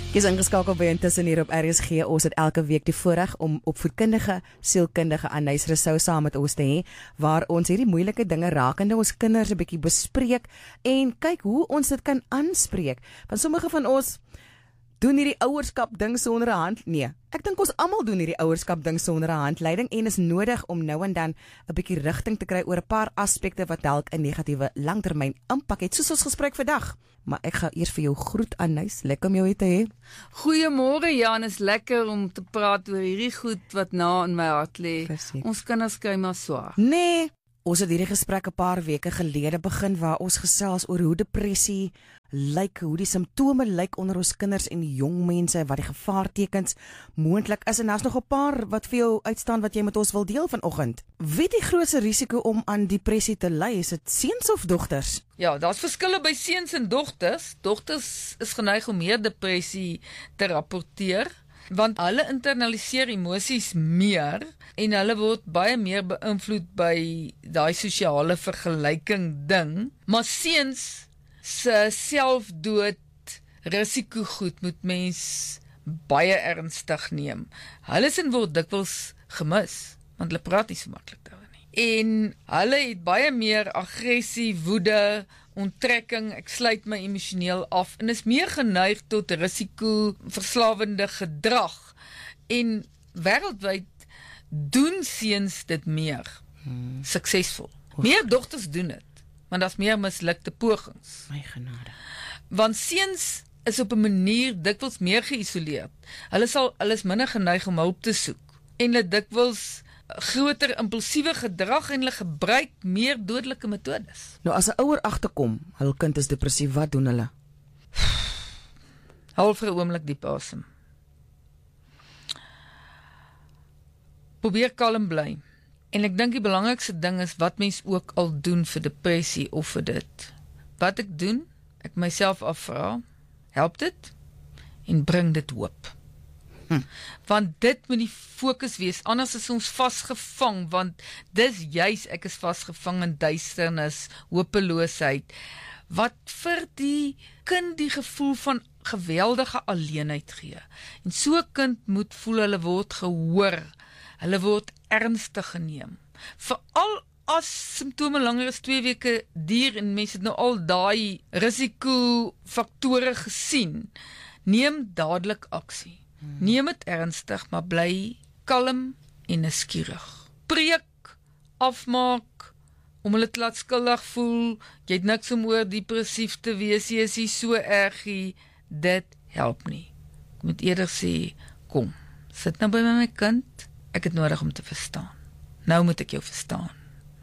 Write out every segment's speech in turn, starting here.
Jy is ingeskakel by Intussen hier op RSG. Ons het elke week die voorreg om opvoedkundige, sielkundige Anais Rousseau saam met ons te hê, waar ons hierdie moeilike dinge rakende ons kinders 'n bietjie bespreek en kyk hoe ons dit kan aanspreek. Want sommige van ons doen hierdie ouerskap ding sonder 'n hand. Nee, ek dink ons almal doen hierdie ouerskap ding sonder 'n handleiding en is nodig om nou en dan 'n bietjie rigting te kry oor 'n paar aspekte wat dalk 'n negatiewe langtermyn impak het, soos ons gesprek vandag. Maar ek gaan eers vir jou groet, Anais. Lekker om jou hier te hê. Goeiemôre Jan, is lekker om te praat oor hierdie goed wat na in my hart lê. Ons kinders kry maar swaar. Nee, ons het hierdie gesprek 'n paar weke gelede begin waar ons gesels oor hoe depressie lyk, hoe die simptome lyk onder ons kinders en jong mense, wat die gevaartekens moontlik is en daar's nog 'n paar wat vir jou uitstaan wat jy met ons wil deel vanoggend. Wie het die grootste risiko om aan depressie te ly? Is dit seuns of dogters? Ja, daar's verskille by seuns en dogters. Dogters is geneig om meer depressie te rapporteer, want hulle internaliseer emosies meer en hulle word baie meer beïnvloed by daai sosiale vergelyking ding. Maar seuns se selfdood risikogoed moet mens baie ernstig neem. Hulle sin word dikwels gemis, want hulle praat nie so maklik daaroor nie. En hulle het baie meer aggressie, woede, onttrekking, ek sluit my emosioneel af en is meer geneig tot risiko, verslawende gedrag. En wêreldwyd doen seuns dit meer suksesvol. Meer dogters doen dit, want daar's meer mislukte pogings. My genade. Want seuns is op 'n manier dikwels meer geïsoleerd. Hulle is minder geneig om hulp te soek en hulle dikwels groter impulsiewe gedrag en hulle gebruik meer dodelike metodes. Nou as 'n ouer agterkom, hul kind is depressief, wat doen hulle? Haal vir 'n oomblik diep asem. Probeer kalm bly. En ek dink die belangrikste ding is wat mens ook al doen vir depressie of vir dit. Wat ek doen, ek myself afvra, help dit en bring dit hoop. Want dit moet die fokus wees, anders is ons vasgevang, want dis juis ek is vasgevang in duisternis, hopeloosheid, wat vir die kind die gevoel van geweldige alleenheid gee. En so 'n kind moet voel hulle word gehoor, hulle word ernstig geneem. Veral as simptome langer as 2 weke duur en mense het nou al daai risikofaktore gesien, neem dadelik aksie. Neem dit ernstig, maar bly kalm en nuuskierig. Preek, afmaak, om hulle te laat skuldig voel, jy het niks om oor depressief te wees, jy is nie so ergie, dit help nie. Ek moet eerder sê, kom, sit nou by my kind, ek het nodig om te verstaan. Nou moet ek jou verstaan.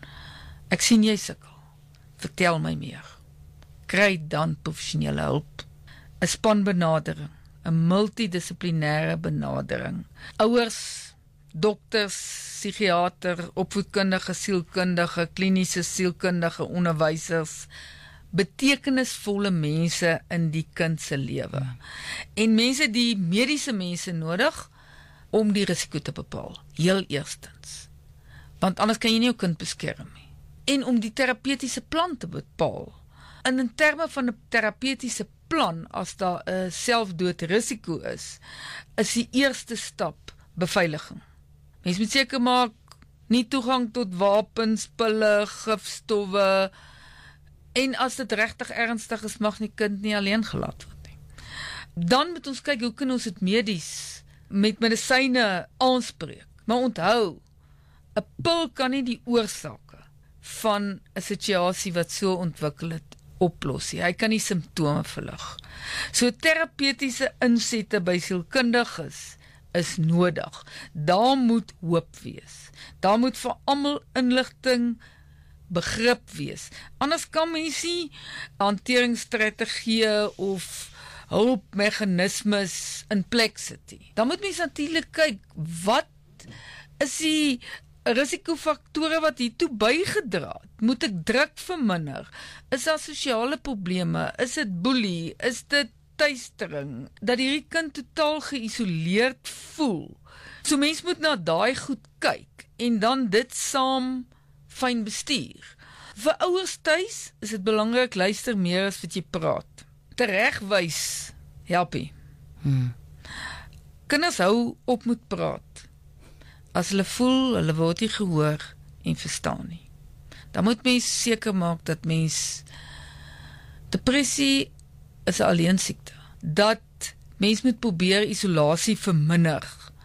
Ek sien jy sukkel, vertel my meer. Kry dan professionele hulp, 'n spanbenadering, 'n multidissiplinêre benadering. Ouers, dokters, psigiater, opvoedkundige, sielkundige, kliniese sielkundige, onderwysers, betekenisvolle mense in die kind se lewe. En mense die mediese mense nodig om die risiko te bepaal, heel eerstens. Want anders kan jy nie jou kind beskerm nie. En om die terapeutiese plan te bepaal. En in terme van 'n terapeutiese plan, as daar 'n selfdoodrisiko is die eerste stap beveiliging. Mens moet seker maak, nie toegang tot wapens, pille, gifstowwe, en as dit regtig ernstig is, mag die kind nie alleen gelaat word nie. Dan moet ons kyk, hoe kan ons dit medies met medisyne aanspreek? Maar onthou, 'n pil kan nie die oorsake van 'n situasie wat so ontwikkel het oplos nie. Hy kan nie simptome verlig. So terapeutiese insette by sielkundiges is nodig. Daar moet hoop wees. Daar moet vir almal inligting, begrip wees. Anders kan mens nie hanteringsstrategieë of hulpmeganismes in plek sit nie. Dan moet mens natuurlik kyk, wat is die risikofaktore wat hiertoe bygedra het? Moet ek druk verminder? Is daar sosiale probleme? Is dit boelie? Is dit tuistering? Dat hierdie kind totaal geïsoleerd voel. So mens moet na daai goed kyk en dan dit saam fyn bestuur. Vir ouers tuis is dit belangrik, luister meer as wat jy praat. Teregwys help nie. Kinders hou op met praat. As hulle voel, hulle word nie gehoor en verstaan nie. Dan moet mens seker maak dat mens depressie is 'n alleensiekte. Dat mens moet probeer isolasie verminder.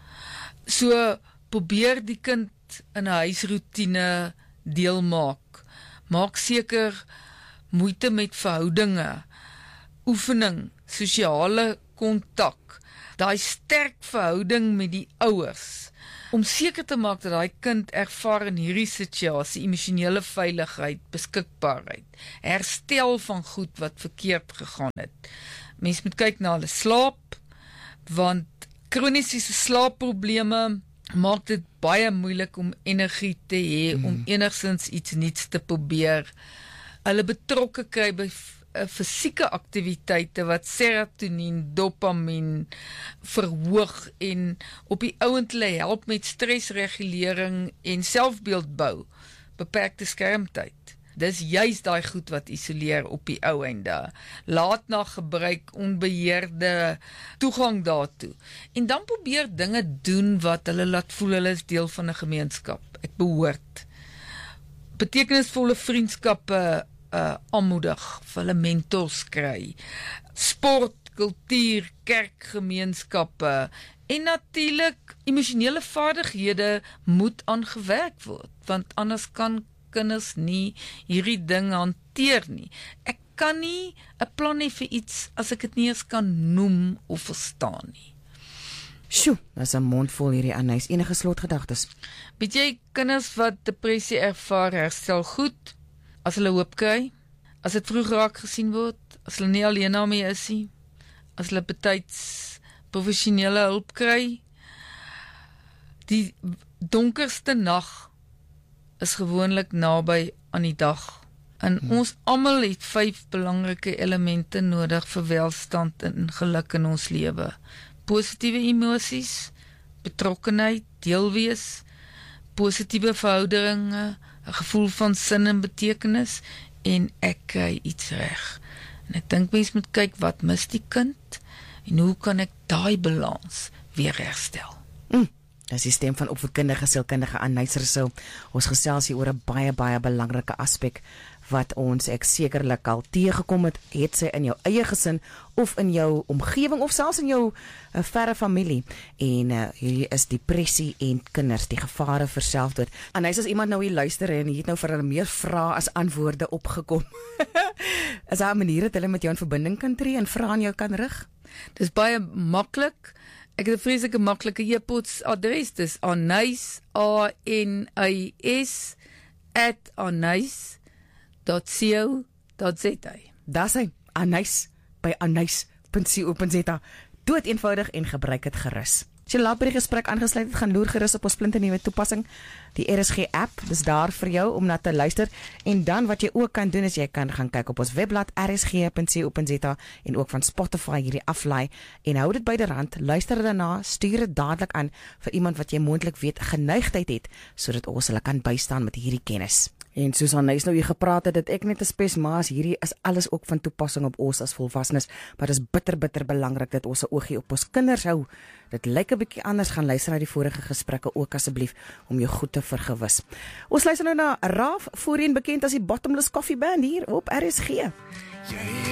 So probeer die kind in 'n huisroetine deel maak. Maak seker moeite met verhoudinge, oefening, sosiale kontak, daai sterk verhouding met die ouers, om seker te maak dat daai kind ervaar in hierdie situasie emosionele veiligheid, beskikbaarheid, herstel van goed wat verkeerd gegaan het. Mens moet kyk na hulle slaap, want kroniese slaapprobleme maak dit baie moeilik om energie te hê, om enigstens iets nuuts te probeer. Hulle betrokke kry by fisieke aktiwiteite wat serotonien, dopamien verhoog en op die ouend hulle help met stresregulering en selfbeeldbou, beperkte skermtyd. Dis juist daai goed wat isoleer op die ou einde. Laat na gebruik, onbeheerde toegang daartoe. En dan probeer dinge doen wat hulle laat voel hulle is deel van 'n gemeenskap. Ek behoort. Betekenisvolle vriendskappe aanmoedig, vir hulle mentors kry. Sport, kultuur, kerkgemeenskappe en natuurlik emosionele vaardighede moet aangewerk word, want anders kan kinders nie hierdie ding hanteer nie. Ek kan nie 'n plan hê vir iets as ek dit nie eens kan noem of verstaan nie. Sjoe, dat is 'n mond vol hierdie Anys. Enige slotgedagtes? Weet jy, kinders wat depressie ervaar, herstel goed as hulle hoop kry, as dit vroeg raak gesien word, as hulle nie alleen daarmee is nie, as hulle betyds professionele hulp kry. Die donkerste nag is gewoonlik naby aan die dag. En ons almal het 5 belangrike elemente nodig vir welstand en geluk in ons lewe. Positiewe emosies, betrokkenheid, deel wees, positiewe verhoudinge, 'n gevoel van sin en betekenis, en ek kry iets reg. En ek dink mens moet kyk wat mis die kind en hoe kan ek daai balans weer herstel. Dis die stem van opvoedkundige sielkundige Anys Rousseau. Ons gesels hier oor 'n baie belangrike aspek wat ons ek sekerlik al teëgekom het sy in jou eie gesin of in jou omgewing of selfs in jou verre familie. En hierdie is depressie en kinders, die gevare vir selfdood. Anys, as iemand nou hier luister en hier het nou vir hulle meer vrae as antwoorde opgekom. Is daar 'n manier dat hulle met jou in verbinding kan tree en vrae aan jou kan rig? Dis baie maklik. Ek het 'n vreeslike maklike e-posadres, dis Anys, ANYS @anys.co.za. Dis hy, Anys by anys.co.za. Dood eenvoudig en gebruik dit gerus. As jy laat by die gesprek aangesluit het, gaan loer gerus op ons splinternuwe toepassing, die RSG app. Dis daar vir jou om na te luister. En dan wat jy ook kan doen is jy kan gaan kyk op ons webblad rsg.co.za en ook van Spotify hierdie aflaai en hou dit byderhand, luister daarna, stuur dit dadelik aan vir iemand wat jy moontlik weet geneigtheid het, sodat ons hulle kan bystaan met hierdie kennis. En soos Anys nou hier gepraat het, dat ek net 'n spesmaas, hierdie is alles ook van toepassing op ons as volwassenes, maar dit is bitter belangrik dat ons 'n oogie op ons kinders hou. Dit lyk 'n bietjie anders, gaan luister na die vorige gesprekke ook asseblief om jou goed te vergewis. Ons luister nou na Raaf, voorheen bekend as die Bottomless Coffee Band hier op RSG.